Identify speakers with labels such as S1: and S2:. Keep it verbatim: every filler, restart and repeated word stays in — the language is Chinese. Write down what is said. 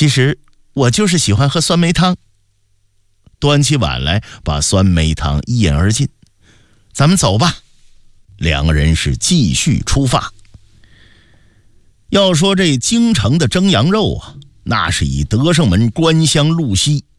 S1: 其实我就是喜欢喝酸梅汤。端起碗来，把酸梅汤一饮而尽。咱们走吧。两个人是继续出发。要说这京城的蒸羊肉啊，那是以德胜门官香露西